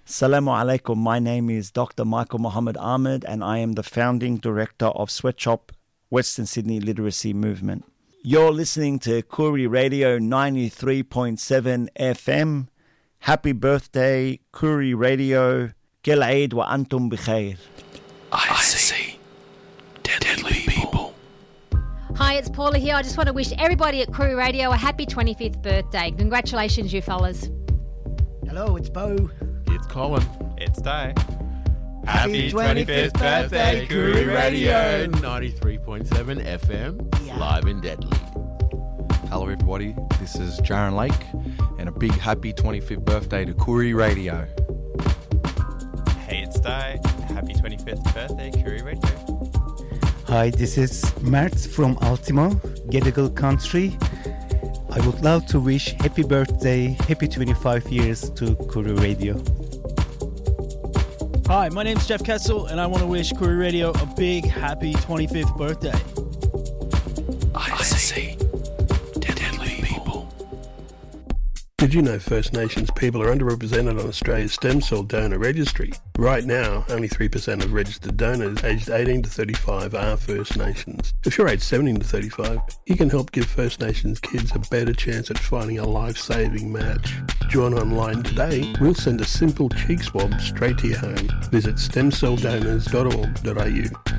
Assalamu alaikum. My name is Dr. Michael Muhammad Ahmed, and I am the founding director of Sweatshop Western Sydney Literacy Movement. You're listening to Koori Radio 93.7 FM. Happy birthday, Koori Radio. Kel Eid wa antum bikhair. I see deadly people. Hi, it's Paula here. I just want to wish everybody at Koori Radio a happy 25th birthday. Congratulations, you fellas. Hello, it's Bo. It's Colin. It's Day. Happy 25th birthday, Koori Radio. 93.7 FM, live in Deadly. Hello everybody, this is Jaron Lake, and a big happy 25th birthday to Koori Radio. Hey, it's Day. Happy 25th birthday, Koori Radio. Hi, this is Mert from Ultimo, Gadigal Country. I would love to wish happy birthday, happy 25 years to Koori Radio. Hi, my name's Jeff Kessel, and I want to wish Koori Radio a big happy 25th birthday. I see deadly people. Did you know First Nations people are underrepresented on Australia's stem cell donor registry? Right now, only 3% of registered donors aged 18 to 35 are First Nations. If you're aged 17 to 35, you can help give First Nations kids a better chance at finding a life-saving match. Join online today. We'll send a simple cheek swab straight to your home. Visit stemcelldonors.org.au.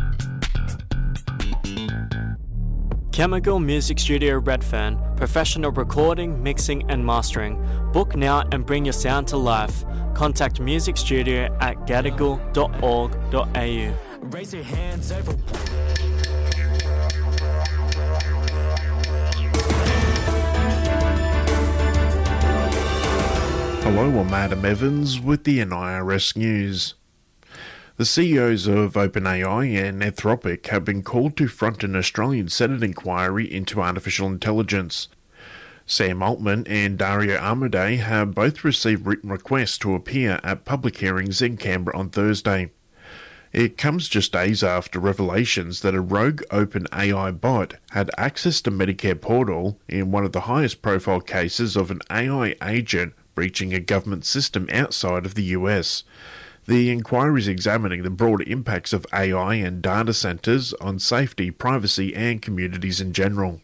Chemical Music Studio Redfern, professional recording, mixing and mastering. Book now and bring your sound to life. Contact Music Studio at gadigal.org.au. Raise your hands over. Hello, I'm Adam Evans with the NIRS News. The CEOs of OpenAI and Anthropic have been called to front an Australian Senate inquiry into artificial intelligence. Sam Altman and Dario Amodei have both received written requests to appear at public hearings in Canberra on Thursday. It comes just days after revelations that a rogue OpenAI bot had access to Medicare portal in one of the highest profile cases of an AI agent breaching a government system outside of the US. The inquiry is examining the broader impacts of AI and data centres on safety, privacy and communities in general.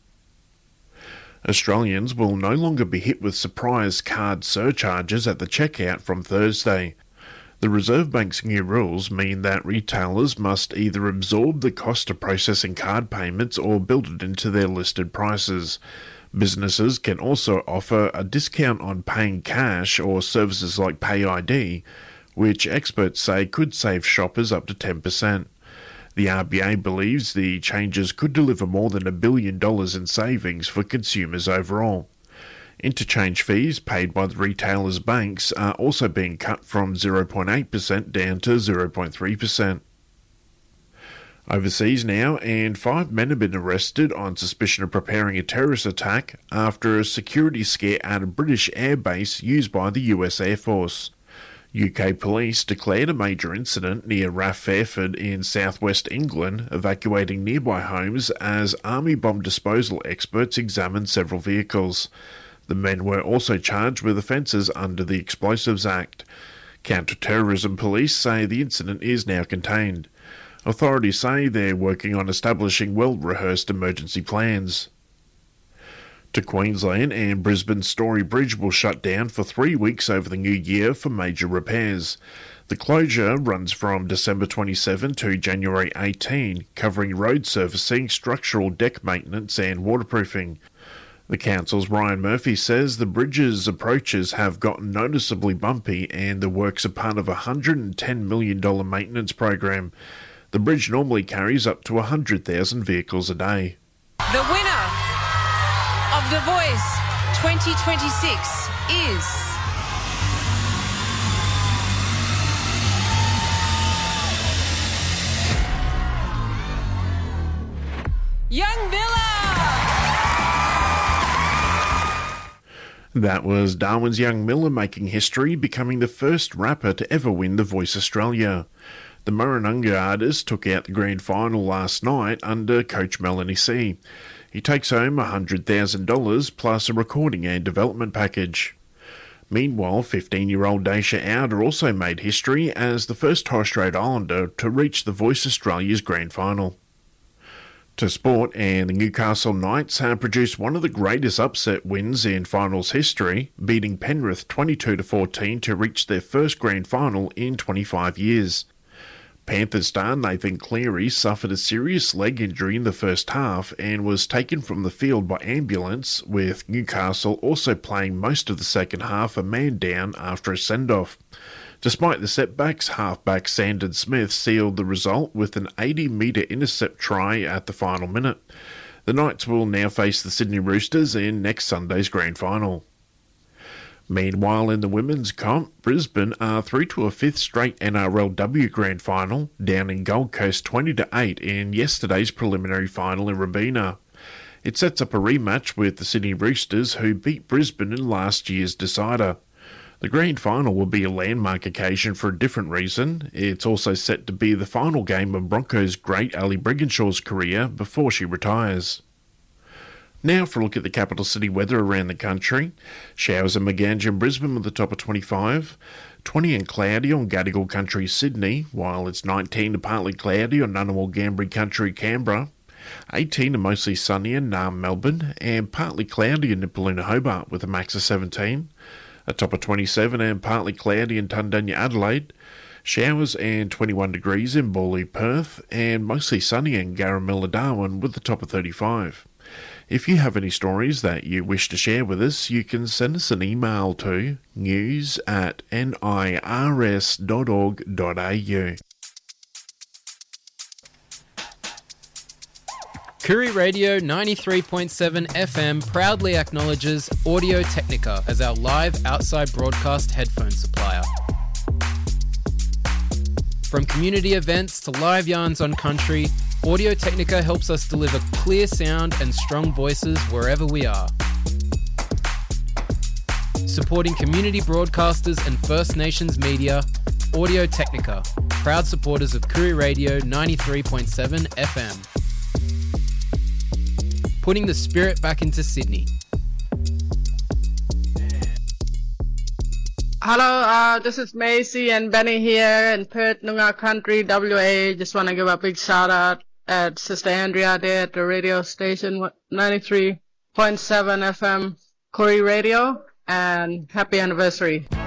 Australians will no longer be hit with surprise card surcharges at the checkout from Thursday. The Reserve Bank's new rules mean that retailers must either absorb the cost of processing card payments or build it into their listed prices. Businesses can also offer a discount on paying cash or services like PayID, which experts say could save shoppers up to 10%. The RBA believes the changes could deliver more than $1 billion in savings for consumers overall. Interchange fees paid by the retailers' banks are also being cut from 0.8% down to 0.3%. Overseas now, and 5 men have been arrested on suspicion of preparing a terrorist attack after a security scare at a British airbase used by the US Air Force. UK police declared a major incident near RAF Fairford in southwest England, evacuating nearby homes as army bomb disposal experts examined several vehicles. The men were also charged with offences under the Explosives Act. Counter-terrorism police say the incident is now contained. Authorities say they're working on establishing well-rehearsed emergency plans. To Queensland, and Brisbane's Story Bridge will shut down for 3 weeks over the new year for major repairs. The closure runs from December 27 to January 18, covering road surfacing, structural deck maintenance and waterproofing. The council's Ryan Murphy says the bridge's approaches have gotten noticeably bumpy and the works are part of a $110 million maintenance program. The bridge normally carries up to 100,000 vehicles a day. The winner of The Voice 2026 is Young Villa. That was Darwin's Young Miller making history, becoming the first rapper to ever win The Voice Australia. The Murrununga artist took out the grand final last night under coach Melanie C. He takes home $100,000 plus a recording and development package. Meanwhile, 15-year-old Daisha Outer also made history as the first Torres Strait Islander to reach the Voice Australia's grand final. To sport, and the Newcastle Knights have produced one of the greatest upset wins in finals history, beating Penrith 22-14 to reach their first grand final in 25 years. Panthers star Nathan Cleary suffered a serious leg injury in the first half and was taken from the field by ambulance, with Newcastle also playing most of the second half a man down after a send-off. Despite the setbacks, halfback Sandon Smith sealed the result with an 80-metre intercept try at the final minute. The Knights will now face the Sydney Roosters in next Sunday's grand final. Meanwhile, in the women's comp, Brisbane are through to a fifth straight NRLW grand final, down in Gold Coast 20-8 in yesterday's preliminary final in Robina. It sets up a rematch with the Sydney Roosters, who beat Brisbane in last year's decider. The grand final will be a landmark occasion for a different reason. It's also set to be the final game of Broncos great Ali Briginshaw's career before she retires. Now for a look at the capital city weather around the country. Showers in Maganja and Brisbane with the top of 25. 20 and cloudy on Gadigal Country, Sydney, while it's 19 and partly cloudy on Ngunnawal Gambri Country, Canberra. 18 and mostly sunny in Naarm, Melbourne, and partly cloudy in Nipaluna, Hobart with a max of 17. A top of 27 and partly cloudy in Tundanya, Adelaide. Showers and 21 degrees in Bawley, Perth, and mostly sunny in Garamilla, Darwin with the top of 35. If you have any stories that you wish to share with us, you can send us an email to news@nirs.org.au. Koori Radio 93.7 FM proudly acknowledges Audio Technica as our live outside broadcast headphone supplier. From community events to live yarns on country, Audio Technica helps us deliver clear sound and strong voices wherever we are. Supporting community broadcasters and First Nations media, Audio Technica, proud supporters of Koori Radio 93.7 FM. Putting the spirit back into Sydney. Hello, this is Macy and Benny here in Perth, Noongar Country, WA. Just want to give a big shout out at Sister Andrea there at the radio station, 93.7 FM Koori Radio, and happy anniversary.